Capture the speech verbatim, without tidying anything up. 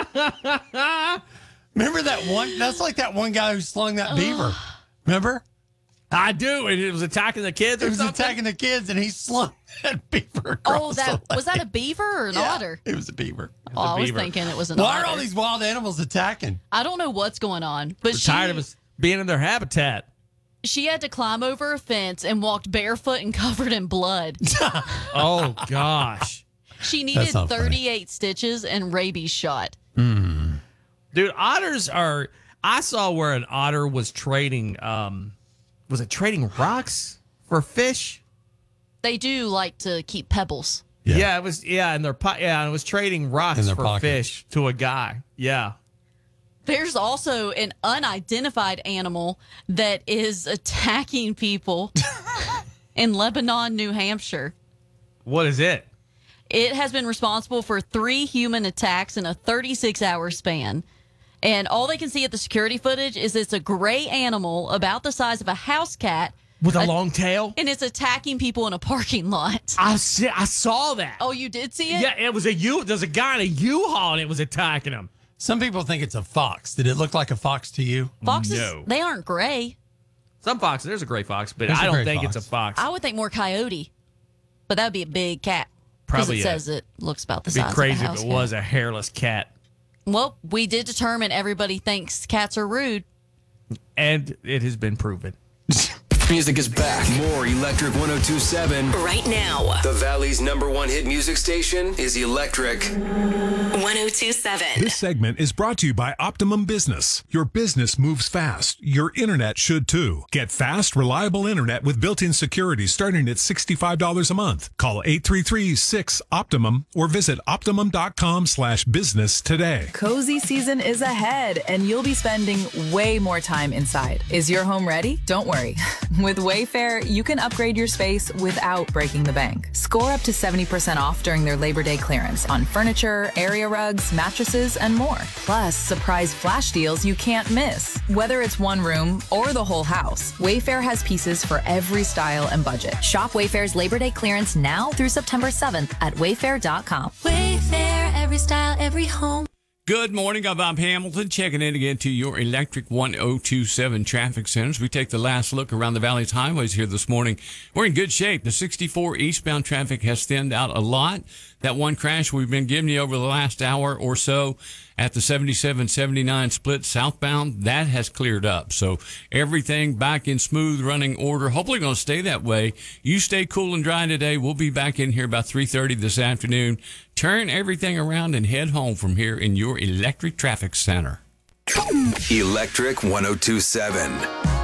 Remember that one? That's like that one guy who slung that beaver. Remember? I do. And it was attacking the kids. Or It was something? attacking the kids, and he slung that beaver across Oh, that the was that a lake. beaver or an Yeah, otter? It was a beaver. Oh, I was beaver. thinking it was an Why otter. are all these wild animals attacking? I don't know what's going on, but We're she tired of us being in their habitat. she had to climb over a fence and walked barefoot and covered in blood. Oh, gosh. She needed not funny. thirty-eight stitches and rabies shot. Dude, otters are. I saw where an otter was trading. Um, was it trading rocks for fish? They do like to keep pebbles. Yeah. Yeah, it was. Yeah, and their po- yeah, and it was trading rocks In their for pockets. fish to a guy. Yeah. There's also an unidentified animal that is attacking people in Lebanon, New Hampshire. What is it? It has been responsible for three human attacks in a thirty-six hour span. And all they can see at the security footage is it's a gray animal about the size of a house cat. With a a- long tail? And it's attacking people in a parking lot. I see, I saw that. Oh, you did see it? Yeah, it was a U. There's a guy in a U-Haul and it was attacking him. Some people think it's a fox. Did it look like a fox to you? Foxes, No. they aren't gray. Some foxes. There's a gray fox, but There's a I don't gray think fox. it's a fox. I would think more coyote, but that would be a big cat. Probably Because it a- says it looks about the It'd size be crazy of a if house it was cat. a hairless cat. Well, we did determine everybody thinks cats are rude. And it has been proven. Music is back. More Electric one oh two point seven. Right now. The Valley's number one hit music station is Electric. one oh two point seven. This segment is brought to you by Optimum Business. Your business moves fast. Your internet should too. Get fast, reliable internet with built-in security starting at sixty-five dollars a month. Call eight three three, six, Optimum or visit optimum.com slash business today. Cozy season is ahead, and you'll be spending way more time inside. Is your home ready? Don't worry. With Wayfair, you can upgrade your space without breaking the bank. Score up to seventy percent off during their Labor Day clearance on furniture, area rugs, mattresses, and more. Plus, surprise flash deals you can't miss. Whether it's one room or the whole house, Wayfair has pieces for every style and budget. Shop Wayfair's Labor Day clearance now through September seventh at wayfair dot com. Wayfair, every style, every home. Good morning. I'm Bob Hamilton, checking in again to your Electric one oh two point seven traffic centers. We take the last look around the Valley's highways here this morning. We're in good shape. The sixty-four eastbound traffic has thinned out a lot. That one crash we've been giving you over the last hour or so at the seventy-seven seventy-nine split southbound, that has cleared up. So everything back in smooth running order. Hopefully going to stay that way. You stay cool and dry today. We'll be back in here about three thirty this afternoon. Turn everything around and head home from here in your Electric Traffic Center. Electric one oh two point seven.